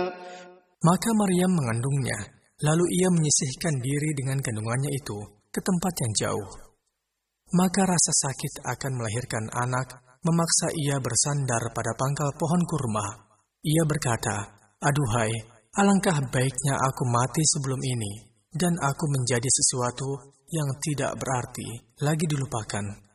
Maka Maryam mengandungnya, lalu ia menyisihkan diri dengan kandungannya itu ke tempat yang jauh. Maka rasa sakit akan melahirkan anak memaksa ia bersandar pada pangkal pohon kurma. Ia berkata, "Aduhai, alangkah baiknya aku mati sebelum ini, dan aku menjadi sesuatu yang tidak berarti lagi dilupakan."